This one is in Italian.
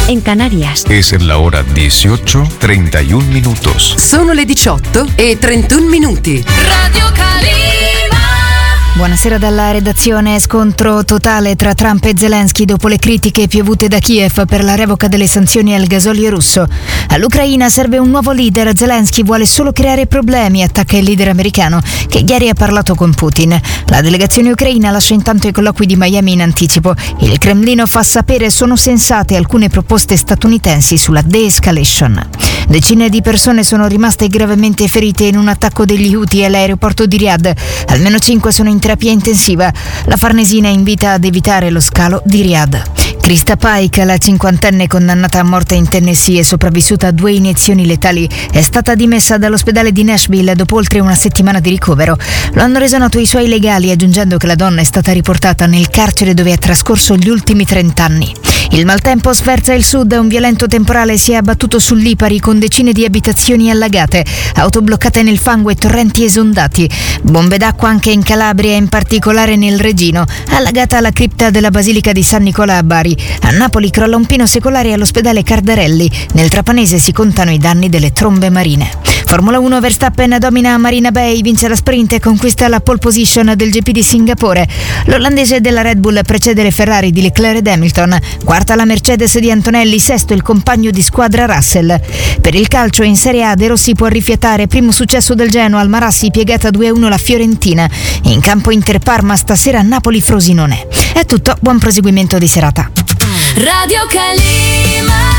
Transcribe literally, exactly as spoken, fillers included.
en Canarias. Es la hora dieciocho treinta y un minutos. Sono le diciotto e trentuno minuti. Radio Calima. Buonasera dalla redazione. Scontro totale tra Trump e Zelensky dopo le critiche piovute da Kiev per la revoca delle sanzioni al gasolio russo. All'Ucraina serve un nuovo leader. Zelensky vuole solo creare problemi, attacca il leader americano che ieri ha parlato con Putin. La delegazione ucraina lascia intanto i colloqui di Miami in anticipo. Il Cremlino fa sapere sono sensate alcune proposte statunitensi sulla de-escalation. Decine di persone sono rimaste gravemente ferite in un attacco degli Houthi all'aeroporto di Riyadh. Almeno cinque sono in terapia intensiva. La Farnesina invita ad evitare lo scalo di Riyadh. Krista Pike, la cinquantenne condannata a morte in Tennessee e sopravvissuta a due iniezioni letali, è stata dimessa dall'ospedale di Nashville dopo oltre una settimana di ricovero. Lo hanno reso noto i suoi legali, aggiungendo che la donna è stata riportata nel carcere dove ha trascorso gli ultimi trent'anni. Il maltempo sferza il sud, un violento temporale si è abbattuto sul Lipari con decine di abitazioni allagate, auto bloccate nel fango e torrenti esondati. Bombe d'acqua anche in Calabria, in particolare nel Regino, allagata la cripta della Basilica di San Nicola a Bari. A Napoli crolla un pino secolare all'ospedale Cardarelli. Nel Trapanese si contano i danni delle trombe marine. Formula uno, Verstappen domina Marina Bay, vince la sprint e conquista la pole position del G P di Singapore. L'olandese della Red Bull precede le Ferrari di Leclerc ed Hamilton. Quarta la Mercedes di Antonelli, sesto il compagno di squadra Russell. Per il calcio in Serie A De Rossi può rifiatare, primo successo del Genoa al Marassi, piegata due a uno la Fiorentina. In campo Inter Parma, stasera Napoli Frosinone. È tutto, buon proseguimento di serata. Radio Calima.